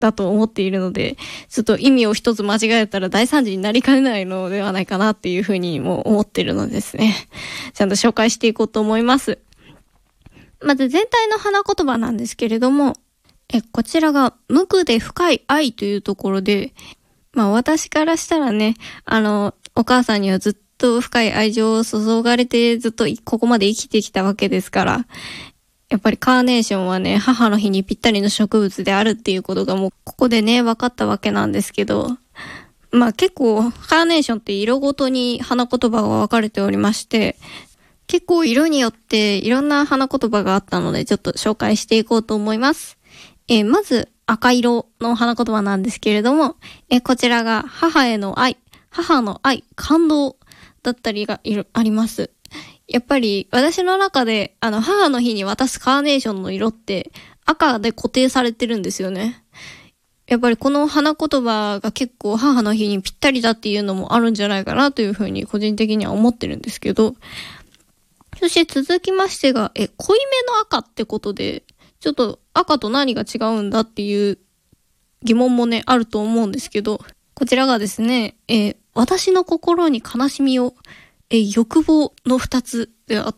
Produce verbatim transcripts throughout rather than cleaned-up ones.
だと思っているので、ちょっと意味を一つ間違えたら大惨事になりかねないのではないかなっていうふうにも思っているのでですね。ちゃんと紹介していこうと思います。まず全体の花言葉なんですけれども、えこちらが無垢で深い愛というところで、まあ私からしたらね、あの、お母さんにはずっと深い愛情を注がれてずっとここまで生きてきたわけですから、やっぱりカーネーションはね、母の日にぴったりの植物であるっていうことがもうここでね、分かったわけなんですけど、まあ結構カーネーションって色ごとに花言葉が分かれておりまして、結構色によっていろんな花言葉があったのでちょっと紹介していこうと思います。えー、まず赤色の花言葉なんですけれども、えー、こちらが母への愛、母の愛、感動だったりがいるあります。やっぱり私の中であの母の日に渡すカーネーションの色って赤で固定されてるんですよね。やっぱりこの花言葉が結構母の日にぴったりだっていうのもあるんじゃないかなというふうに個人的には思ってるんですけど、そして続きましてがえ濃いめの赤ってことで、ちょっと赤と何が違うんだっていう疑問もねあると思うんですけど、こちらがですね、えー、私の心に悲しみをえ欲望の二つであって、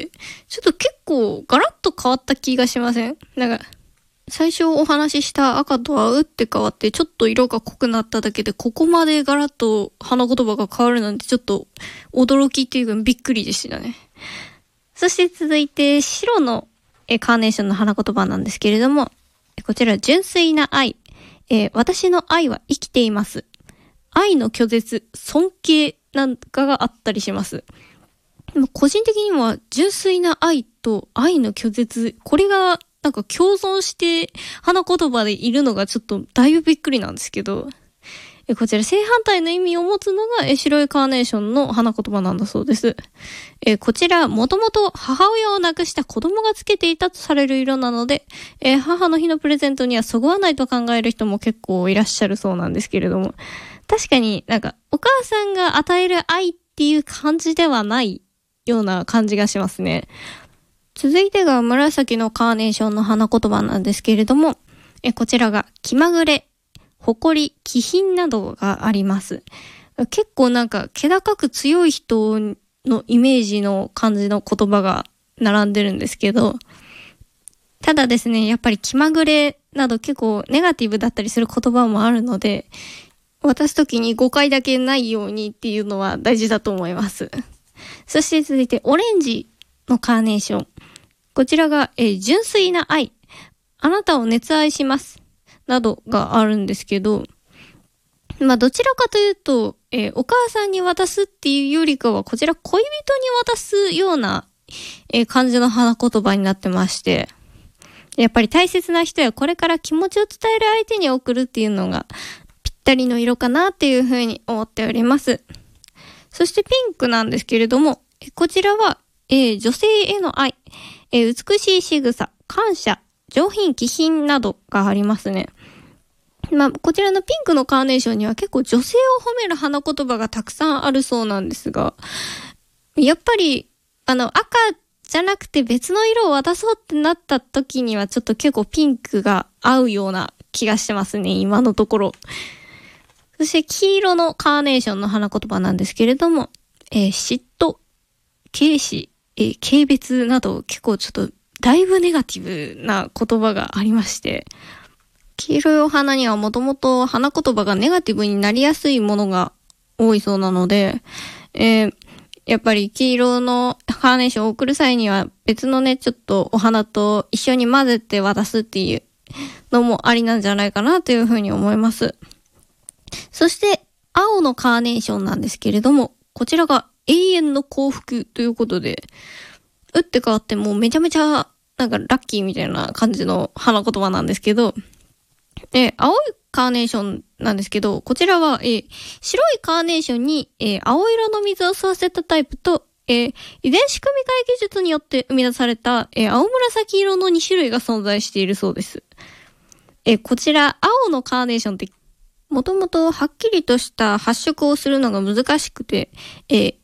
ちょっと結構ガラッと変わった気がしません？なんか最初お話しした赤とは打って変わってちょっと色が濃くなっただけでここまでガラッと花言葉が変わるなんてちょっと驚きっていうかびっくりでしたね。そして続いて白のえカーネーションの花言葉なんですけれども、こちら純粋な愛、えー、私の愛は生きています。愛の拒絶、尊敬なんかがあったりします。個人的には純粋な愛と愛の拒絶、これがなんか共存して花言葉でいるのがちょっとだいぶびっくりなんですけど、こちら正反対の意味を持つのが白いカーネーションの花言葉なんだそうです。えこちらもともと母親を亡くした子供がつけていたとされる色なので、え母の日のプレゼントにはそぐわないと考える人も結構いらっしゃるそうなんですけれども、確かになんかお母さんが与える愛っていう感じではないような感じがしますね。続いてが紫のカーネーションの花言葉なんですけれども、えこちらが気まぐれ、誇り、気品などがあります。結構なんか気高く強い人のイメージの感じの言葉が並んでるんですけど、ただですね、やっぱり気まぐれなど結構ネガティブだったりする言葉もあるので、渡すときに誤解だけないようにっていうのは大事だと思います。そして続いてオレンジのカーネーション。こちらが、えー、純粋な愛。あなたを熱愛します。などがあるんですけど、まあどちらかというと、えー、お母さんに渡すっていうよりかは、こちら恋人に渡すような、えー、感じの花言葉になってまして、やっぱり大切な人やこれから気持ちを伝える相手に送るっていうのがぴったりの色かなっていうふうに思っております。そしてピンクなんですけれども、こちらは、えー、女性への愛、えー、美しい仕草、感謝、上品、気品などがありますね。まあ、こちらのピンクのカーネーションには結構女性を褒める花言葉がたくさんあるそうなんですが、やっぱり、あの、赤じゃなくて別の色を渡そうってなった時にはちょっと結構ピンクが合うような気がしてますね、今のところ。そして黄色のカーネーションの花言葉なんですけれども、えー、嫉妬、軽視、えー、軽蔑など結構ちょっとだいぶネガティブな言葉がありまして、黄色いお花にはもともと花言葉がネガティブになりやすいものが多いそうなので、えー、やっぱり黄色のカーネーションを送る際には別のね、ちょっとお花と一緒に混ぜて渡すっていうのもありなんじゃないかなというふうに思います。そして青のカーネーションなんですけれども、こちらが永遠の幸福ということで、打って変わってもうめちゃめちゃなんかラッキーみたいな感じの花言葉なんですけど、え青いカーネーションなんですけど、こちらは、えー、白いカーネーションに、えー、青色の水を吸わせたタイプと、えー、遺伝子組み換え技術によって生み出された、えー、青紫色のに種類が存在しているそうです。えー、こちら青のカーネーションってもともとはっきりとした発色をするのが難しくて、えー、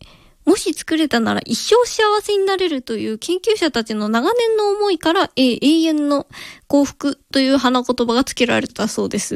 もし作れたなら一生幸せになれるという研究者たちの長年の思いから、えー永遠の幸福という花言葉が付けられたそうです。